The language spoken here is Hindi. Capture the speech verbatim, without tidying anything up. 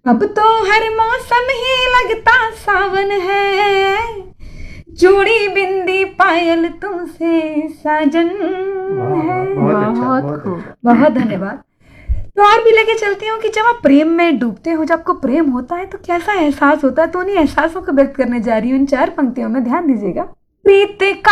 अब तो हर मौसम ही लगता सावन है, चूड़ी बिंदी पायल तुमसे साजन है। बहुत खूब, बहुत धन्यवाद। तो और भी लेके चलती हूँ कि जब आप प्रेम में डूबते हो, जब आपको प्रेम होता है तो कैसा एहसास होता है, तो उन्हीं एहसासों को व्यक्त करने जा रही हूँ इन चार पंक्तियों में, ध्यान दीजिएगा। प्रीत का